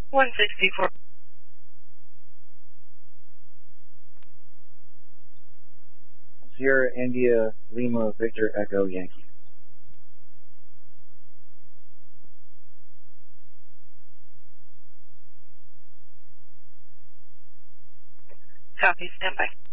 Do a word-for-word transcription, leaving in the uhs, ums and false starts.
one sixty-four. Sierra India Lima Victor Echo Yankee. Copy, stand by.